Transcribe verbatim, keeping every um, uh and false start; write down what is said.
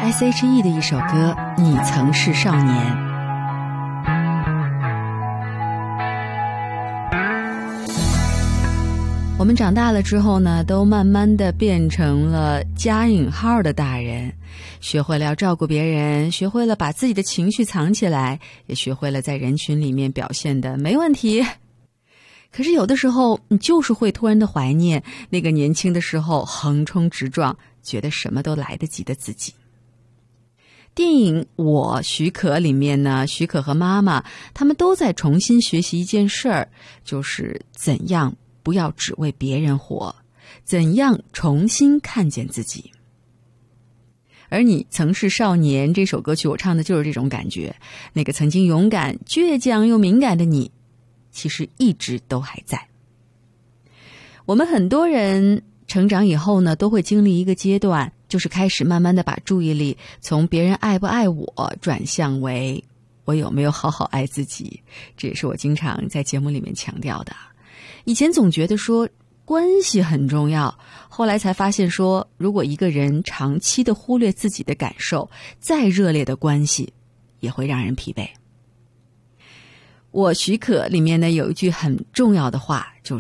S H E 的一首歌《你曾是少年》。我们长大了之后呢，都慢慢的变成了加引号的大人，学会了要照顾别人，学会了把自己的情绪藏起来，也学会了在人群里面表现的没问题。可是有的时候你就是会突然的怀念那个年轻的时候横冲直撞，觉得什么都来得及的自己。电影《我许可》里面呢，许可和妈妈他们都在重新学习一件事儿，就是怎样不要只为别人活，怎样重新看见自己。而你曾是少年这首歌曲，我唱的就是这种感觉。那个曾经勇敢、倔强又敏感的你，其实一直都还在。我们很多人成长以后呢，都会经历一个阶段，就是开始慢慢的把注意力从别人爱不爱我转向为我有没有好好爱自己。这也是我经常在节目里面强调的。以前总觉得说关系很重要，后来才发现说，如果一个人长期的忽略自己的感受，再热烈的关系也会让人疲惫。我许可里面呢有一句很重要的话，就是